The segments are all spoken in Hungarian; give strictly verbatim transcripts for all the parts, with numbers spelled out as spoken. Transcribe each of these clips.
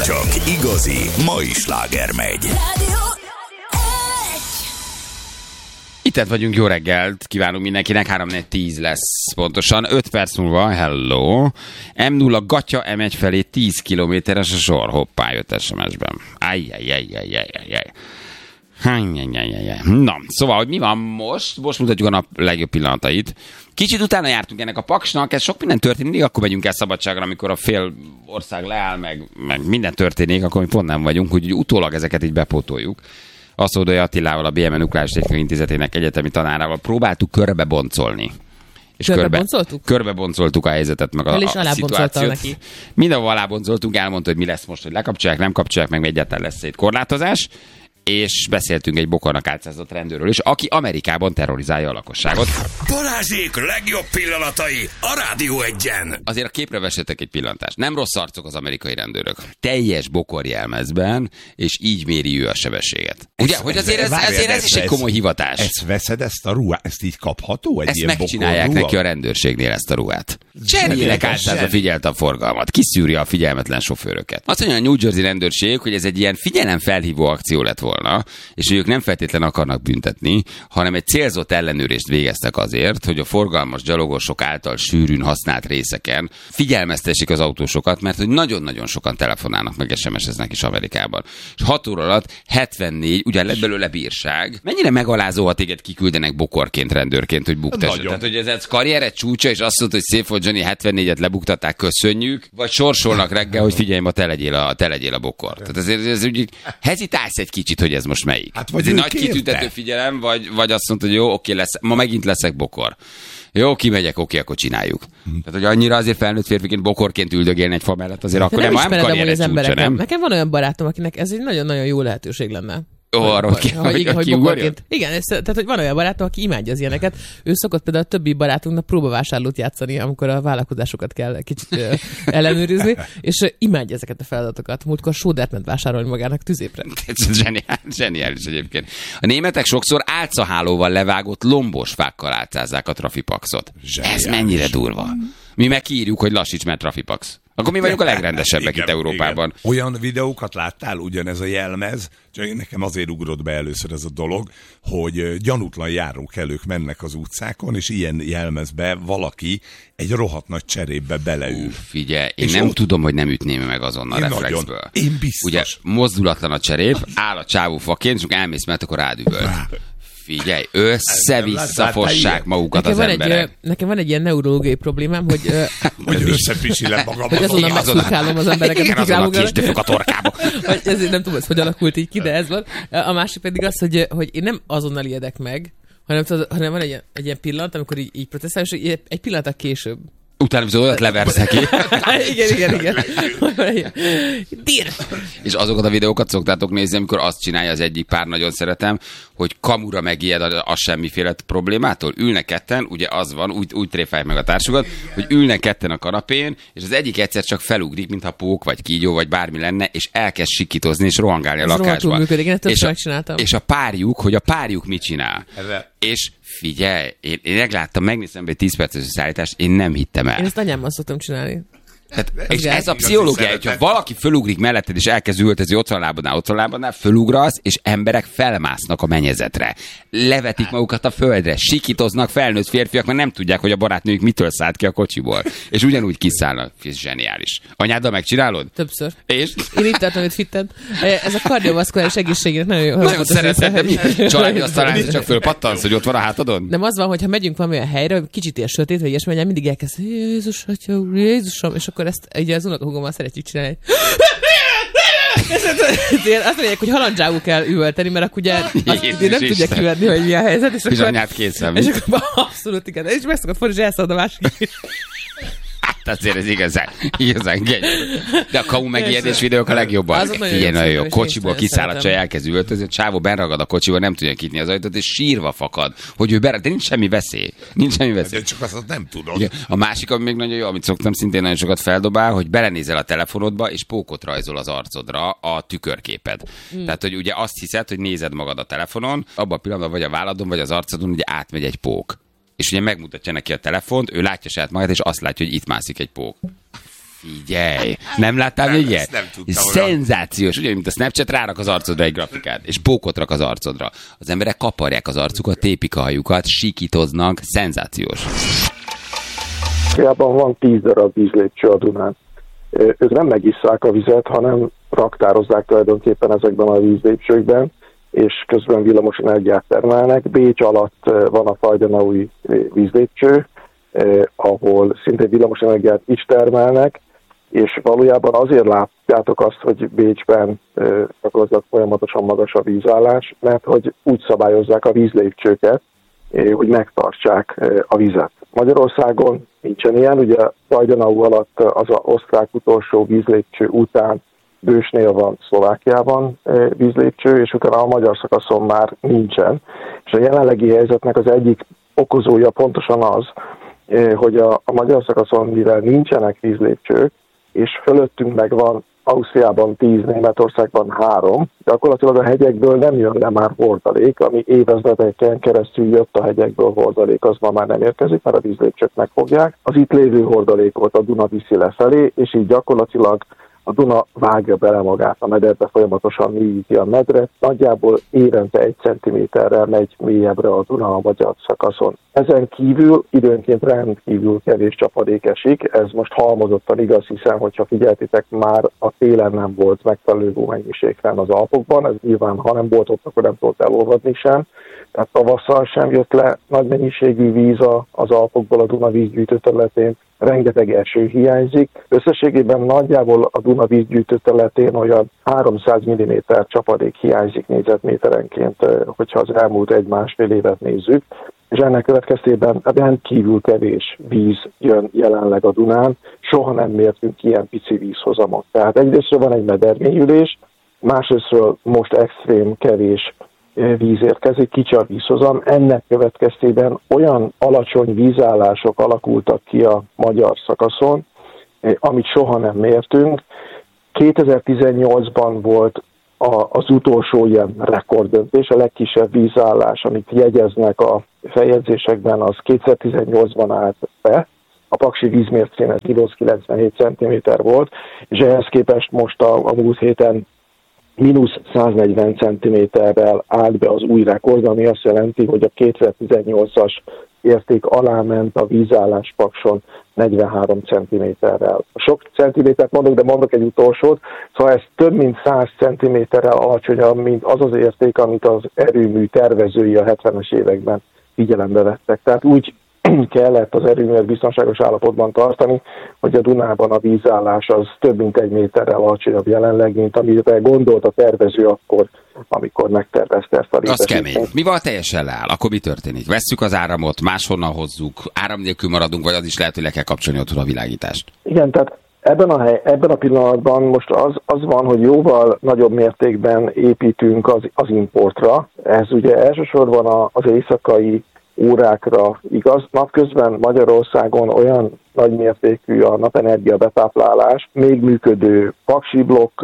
Csak igazi, mai sláger megy. Itt vagyunk, jó reggelt kívánunk mindenkinek, három négy tíz lesz pontosan, öt perc múlva, hello. em nulla gatya em egy felé tíz kilométeres a sor, hoppá, jött es em es-ben. Ajjajjajjajjajjaj. Na, szóval, hogy mi van most? Most mutatjuk a nap legjobb pillanatait. Kicsit utána jártunk ennek a paksnak, ez sok minden történik, mindig akkor megyünk el szabadságra, amikor a fél ország leáll, meg, meg minden történik, akkor mi pont nem vagyunk, úgyhogy utólag ezeket így bepótoljuk. Aszódai Attilával, a bé em e Nukleáris Technikai Intézetének egyetemi tanárával próbáltuk körbeboncolni. És körbeboncoltuk? Körbe, körbeboncoltuk a helyzetet, meg a, a, a szituációt. Neki. Mindenhol aláboncoltunk, elmondta, hogy mi lesz most, hogy lekapcsolják, nem kapcsolják, meg egyáltalán lesz egy korlátozás. És beszéltünk egy bokornak álcázott rendőrről is, aki Amerikában terrorizálja a lakosságot. Balázsék legjobb pillanatai a Rádió Egyen. Azért a képre vessetek egy pillantást. Nem rossz arcok az amerikai rendőrök. Teljes bokorjelmezben, és így méri ő a sebességet. Ugye, hogy azért ez, ezért ez is egy komoly hivatás. Ezt veszed, ezt a ruhát, ezt így kapható? Egy ezt ilyen megcsinálják bokorruha? Neki a rendőrségnél ezt a ruhát. Cseréljenek álcázva figyelt a forgalmat. Kiszűri a figyelmetlen sofőröket. Azt mondja a New Jersey rendőrség, hogy ez egy ilyen figyelemfelhívó akció lett volna, és hogy ők nem feltétlenül akarnak büntetni, hanem egy célzott ellenőrést végeztek azért, hogy a forgalmas gyalogosok által sűrűn használt részeken figyelmeztessék az autósokat, mert hogy nagyon-nagyon sokan telefonálnak, meg es em es-eznek is Amerikában. És hat óra alatt hetvennégy, ugyan lett belőle bírság. Mennyire megalázó, ha téged kiküldenek bokorként, rendőrként, hogy buktass. Tehát, hogy ez egy karriered csúcsa, és azt mondta, hogy szép volt, Johnny, hetvennégyet lebuktatták, köszönjük, vagy sorsolnak reggel, hogy figyelj, ma te legyél a, te legyél a bokor. Tehát ezért ez úgy hezitálsz egy kicsit, hogy ez most melyik. Hát vagy egy nagy kitüntető figyelem, vagy, vagy azt mondta, hogy jó, oké, lesz, ma megint leszek bokor. Jó, kimegyek, oké, akkor csináljuk. Hm. Tehát, hogy annyira azért felnőtt férfiként bokorként üldögélni egy fa mellett, azért akkor nem, nem, nem karriered csúcsa, nem? Nekem van olyan barátom, akinek ez egy nagyon-nagyon jó lehetőség lenne. Ó, arra, hogy, hogy, hogy, hogy bokorként. Igen, ez, tehát hogy van olyan barátom, aki imádja az ilyeneket. Ő szokott például a többi barátunknak próbavásárlót játszani, amikor a vállalkozásokat kell kicsit ellenőrizni, és imádja ezeket a feladatokat. Múltkor sódert ment vásárolni magának tüzépre. Ez zseniális, zseniális egyébként. A németek sokszor álcahálóval levágott lombos fákkal álcázzák a trafipaxot. Zseniális. Ez mennyire durva. Mi meg kiírjuk, hogy lassíts, mert trafipax. Akkor mi vagyunk a legrendesebbek igen, itt Európában. Igen. Olyan videókat láttál, ugyanez a jelmez, csak nekem azért ugrott be először ez a dolog, hogy gyanútlan járókelők mennek az utcákon, és ilyen jelmezbe valaki egy rohadt nagy cserépbe beleül. Uf, figyelj, én és nem ott... tudom, hogy nem ütném meg azonnal a reflexből. Nagyon. Én biztos. Ugye mozdulatlan a cserép, áll a csávó faként, és elmész, mert akkor rádüböl. Figyelj, össze-visszafossák magukat nekem az emberek. Egy, nekem van egy ilyen neurológiai problémám, hogy... hogy összepisilem magam. Hogy azonnal megszurkálom az embereket. Igen, azonnal kisdöfök a torkába. Ezért nem tudom, hogy alakult így ki, de ez van. A másik pedig az, hogy, hogy én nem azonnal ijedek meg, hanem, hanem van egy, egy ilyen pillanat, amikor így, így protestál, és egy pillanat később. Utána viszont olyat leversz neki. igen, igen, igen. Dír! És azokat a videókat szoktátok nézni, amikor azt csinálja az egyik pár, nagyon szeretem, hogy kamura megijed a, a semmiféle problémától. Ülnek ketten, ugye az van, úgy, úgy tréfálják meg a társukat, hogy ülnek ketten a kanapén, és az egyik egyszer csak felugrik, mintha pók, vagy kígyó, vagy bármi lenne, és elkezd sikítozni, és rohangálni a lakásban. Működik, én és, a, és a párjuk, hogy a párjuk mit csinál. Ezzel. És figyelj, én, én megláttam, megnéztem egy tíz perces szállítást, én nem hittem el. Én ezt anyámmal szoktam csinálni. Hát, és ez a pszichológia, hogyha valaki fölugrik melletted, és elkezd ültezni, ott van lábadnál, ott van lábadnál, fölugrasz, és emberek felmásznak a mennyezetre. Levetik magukat a földre, sikítoznak felnőtt férfiak, mert nem tudják, hogy a barátnőjük mitől szállt ki a kocsiból. És ugyanúgy kiszállnak. Ez zseniális. Anyáddal megcsinálod? Többször. És? Én itt tartom, hogy fitted. Ez a kardiovaszkuláris egészségére nagyon jó. Nagyon szeretem. Családi asztalán csak fölpattansz, hogy ott van a hátadon? Nem az van, hogy ha megyünk valamilyen helyre, kicsit ilyen sötét, vagy ilyesmi, mindig elkezd, Jézus, atya, Jézusom, és akkor ezt ugye az unokahúgommal szeretjük csinálni. Azt mondják, hogy halandzságú kell üvölteni, mert akkor ugye nem tudják kivenni, hogy mi a helyzet. És akkor, anyát készem. És akkor abszolút igen. És meg szokott fordítani, és elszalad a másik is. Hát azért ez igazán, igazán gyönyörű. De a kamu megijedés videók a legjobban. Figyelj, nagyon jó. Kocsiból kiszáll a csaj, elkezd üvöltözni, a csávó benragad a kocsiból, nem tudja kinyitni az ajtót, és sírva fakad, hogy ő beragad. De nincs semmi veszély. Nincs semmi veszély. De csak azt nem tudod. Igen. A másik, ami még nagyon jó, amit szoktam szintén nagyon sokat feldobál, hogy belenézel a telefonodba, és pókot rajzol az arcodra a tükörképed. Mm. Tehát, hogy ugye azt hiszed, hogy nézed magad a telefonon, abban a pillanatban vagy a válladon, vagy az arcodon, ugye átmegy egy pók. És ugye megmutatja neki a telefont, ő látja saját magát, és azt látja, hogy itt mászik egy pók. Figyelj, nem láttál még ilyet? Nem tudtam. Szenzációs, ugye, mint a Snapchat rárak az arcodra egy grafikát, és pókot rak az arcodra. Az emberek kaparják az arcukat, tépik a hajukat, sikítoznak, szenzációs. Ausztriában van tíz darab vízlépcső a Dunán. Ők nem megisszák a vizet, hanem raktározzák tulajdonképpen ezekben a vízlépcsőkben, és közben villamos energiát termelnek. Bécs alatt van a Fajdenaui vízlépcső, ahol szintén villamos energiát is termelnek, és valójában azért látjátok azt, hogy Bécsben gyakorlatilag folyamatosan magas a vízállás, mert hogy úgy szabályozzák a vízlépcsőket, hogy megtartsák a vizet. Magyarországon nincsen ilyen, ugye Fajdenau alatt az az osztrák utolsó vízlépcső után Bősnél van Szlovákiában vízlépcső, és utána a magyar szakaszon már nincsen. És a jelenlegi helyzetnek az egyik okozója pontosan az, hogy a, a magyar szakaszon, mivel nincsenek vízlépcsők, és fölöttünk meg van Ausztriában tíz, Németországban három, gyakorlatilag a hegyekből nem jön le már hordalék, ami évezredeken keresztül jött a hegyekből hordalék, az ma már nem érkezik, mert a vízlépcsők megfogják. Az itt lévő hordalékot a Duna viszi lefelé, és így gyakorlatilag a Duna vágja bele magát a mederbe, folyamatosan mélyíti a medret. Nagyjából évente egy centiméterrel megy mélyebbre a Duna a magyar szakaszon. Ezen kívül időnként rendkívül kevés csapadék esik. Ez most halmozottan igaz, hiszen, hogyha figyeltitek, már a télen nem volt megfelelő hómennyiség fenn az Alpokban. Ez nyilván, ha nem volt ott, akkor nem tudott elolvadni sem. Tehát tavasszal sem jött le nagy mennyiségű víz az Alpokból a Duna vízgyűjtő területén. Rengeteg eső hiányzik. Összességében nagyjából a Duna vízgyűjtő területén olyan háromszáz milliméter csapadék hiányzik négyzetméterenként, hogyha az elmúlt egy-másfél évet nézzük. És ennek következtében rendkívül kevés víz jön jelenleg a Dunán. Soha nem mértünk ilyen pici vízhozamot. Tehát egyrésztről van egy medermélyülés, másrésztről most extrém kevés víz érkezik, kicsi a vízhozam. Ennek következtében olyan alacsony vízállások alakultak ki a magyar szakaszon, amit soha nem mértünk. kétezer-tizennyolcban volt a, az utolsó ilyen rekorddöntés, a legkisebb vízállás, amit jegyeznek a feljegyzésekben, az kétezer-tizennyolcban állt be. A paksi vízmércén ez mínusz kilencvenhét centiméter volt, és ehhez képest most a, a múlt héten mínusz száznegyven centiméterrel állt be az új rekord, ami azt jelenti, hogy a kétezer-tizennyolcas érték alá ment a vízállás Pakson negyvenhárom centiméterrel. Sok centimétert mondok, de mondok egy utolsót, szóval ez több mint száz centiméterrel alacsonyabb, mint az az érték, amit az erőmű tervezői a hetvenes években figyelembe vettek. Tehát úgy kellett az erőművet biztonságos állapotban tartani, hogy a Dunában a vízállás az több mint egy méterrel alacsonyabb jelenleg, mint amire gondolt a tervező akkor, amikor megtervezte ezt a létesítményt. Az kemény. Mi van, teljesen leáll? Akkor mi történik? Vesszük az áramot, máshonnan hozzuk, áram nélkül maradunk, vagy az is lehet, hogy le kell kapcsolni otthon a világítást? Igen, tehát ebben a, hely, ebben a pillanatban most az, az van, hogy jóval nagyobb mértékben építünk az, az importra. Ez ugye elsősorban a, az éjszakai órákra igaz. Napközben Magyarországon olyan nagymértékű a napenergia betáplálás, még működő paksi blokk,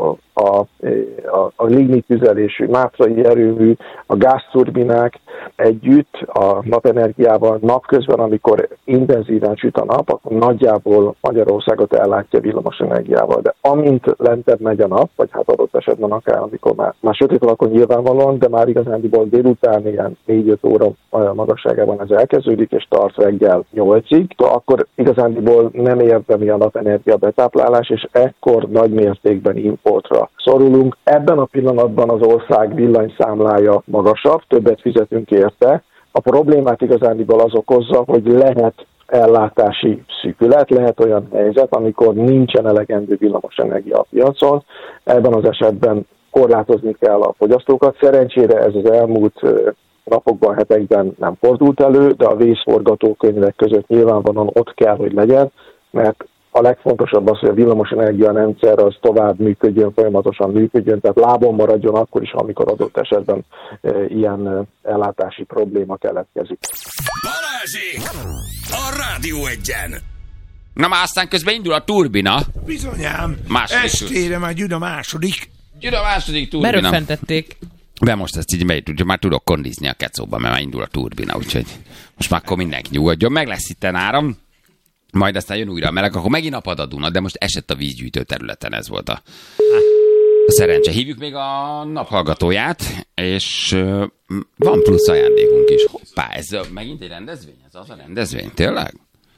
a, a, a lignit tüzelésű mátrai erőmű, a gázturbinák együtt a napenergiával napközben, amikor intenzíven süt a nap, akkor nagyjából Magyarországot ellátja villamos energiával. De amint lentebb megy a nap, vagy hát adott esetben akár, amikor már, már sötét van, akkor nyilvánvalóan, de már igazándiból délután ilyen négy-öt óra magasságában ez elkezdődik, és tart reggel nyolcig, akkor igazándiból nem érdemi a napenergia betáplálás, és ekkor nagy mértékben importra szorulunk. Ebben a pillanatban az ország villanyszámlája magasabb, többet fizetünk érte. A problémát igazándiból az okozza, hogy lehet ellátási szűkület, lehet olyan helyzet, amikor nincsen elegendő villamosenergia a piacon. Ebben az esetben korlátozni kell a fogyasztókat. Szerencsére ez az elmúlt napokban, hetekben nem fordult elő, de a vészforgatókönyvek között nyilvánvalóan ott kell, hogy legyen, mert a legfontosabb az, hogy a villamosenergia rendszer az tovább működjön, folyamatosan működjön, tehát lábon maradjon akkor is, amikor adott esetben e, ilyen e, ellátási probléma keletkezik. Balázsék! A Rádió Egyen! Na már aztán közben indul a turbina. Bizonyám, Második estére már jön a második. Jön a második turbina. Merőfentették. De most ezt így megy, ugye már tudok kondizni a kecóban, mert már indul a turbina, úgyhogy most már akkor mindenki nyugodjon. Meg lesz itten áram. majd aztán jön újra a meleg, akkor megint apad a Duna, de most esett a vízgyűjtő területen, ez volt a, a szerencse. Hívjuk még a naphallgatóját, és uh, van plusz ajándékunk is. Hoppá, ez megint egy rendezvény? Ez az a rendezvény, tényleg?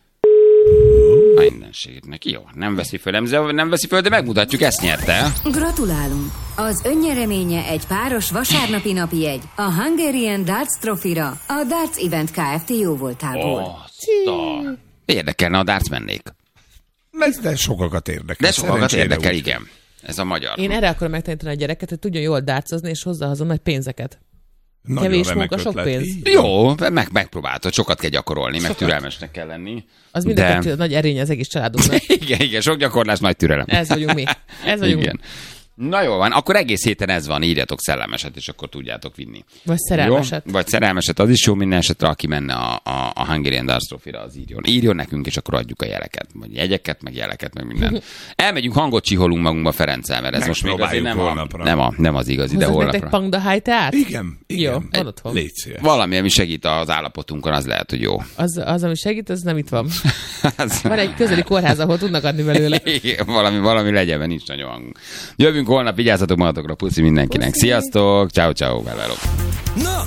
A mindenségnek. Jó, nem veszi föl, nem, nem veszi föl, de megmutatjuk, ezt nyerte. Gratulálunk! Az önnyereménye egy páros vasárnapi napi jegy a Hungarian Darts Trophy-ra a Darts Event Kft. Jóvoltából. Oh, érdekelne, a darts mennék. De sokakat érdekel. De sokakat érdekel, úgy. Igen. Ez a magyar. Én erre akarom megtanítani a gyereket, hogy tudjon jól dárcozni, és hozzá haza nagy pénzeket. Nagyon kevés munka, sok pénz. Jó, meg, megpróbáltad, sokat kell gyakorolni, sokat. Meg türelmesnek kell lenni. Az mind a kettő nagy erény az egész családunknak. Igen, igen, sok gyakorlás, nagy türelem. Ez vagyunk mi. Ez vagyunk igen. Mi. Na jó van, akkor egész héten ez van, írjatok szellemeset, és akkor tudjátok vinni. Vagy szerelmeset. Jó? Vagy szerelmeset, az is jó, minden esetre, aki menne a, a, a Hungarian Darts Trophy-ra, az írjon. Írjon nekünk, és akkor adjuk a jeleket, vagy jegyeket, meg jeleket, meg minden. Elmegyünk, hangot csiholunk magunkba Ferenccel, mert ez most még azért nem, a, nem, a, nem az igazi, de holnapra. Nektek Pangda High teát? Igen, igen. Jó, van otthon. Légy szíves. Valami, ami segít az állapotunkon, az lehet, hogy jó. Az, az ami segít, az nem itt van. Van egy közeli kórház, ahol tudnak adni belőle. Igen, valami, valami legyen, mert nincs nagyon hangunk. Jövünk holnap, vigyázzatok magatokra, puszi mindenkinek. Puszi. Sziasztok, ciao ciao, hello. Na,